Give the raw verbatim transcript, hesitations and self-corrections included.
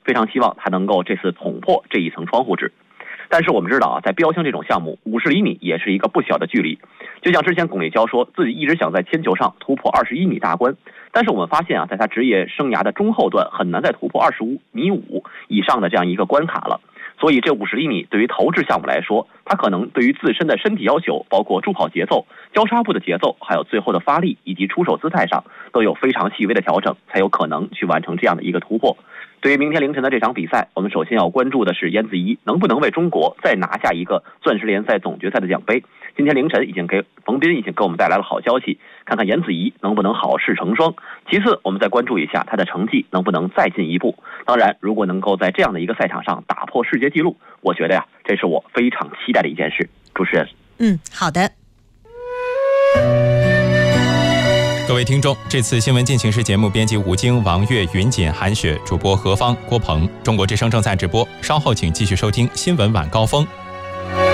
非常希望他能够这次捅破这一层窗户纸。但是我们知道啊，在标枪这种项目，五十厘米也是一个不小的距离。就像之前巩立姣说自己一直想在铅球上突破二十一米大关，但是我们发现啊，在他职业生涯的中后段很难再突破二十五米五以上的这样一个关卡了。所以这五十厘米对于投掷项目来说，他可能对于自身的身体要求，包括助跑节奏、交叉步的节奏，还有最后的发力以及出手姿态上，都有非常细微的调整，才有可能去完成这样的一个突破。对于明天凌晨的这场比赛，我们首先要关注的是颜子怡能不能为中国再拿下一个钻石联赛总决赛的奖杯。今天凌晨已经给冯斌已经给我们带来了好消息，看看颜子怡能不能好事成双。其次，我们再关注一下她的成绩能不能再进一步。当然，如果能够在这样的一个赛场上打破世界纪录，我觉得呀，这是我非常期待的一件事。主持人， 嗯，好的。 各位听众，这次新闻进行时节目编辑吴京、王悦、云锦、韩雪，主播何芳、郭鹏，中国之声正在直播，稍后请继续收听新闻晚高峰。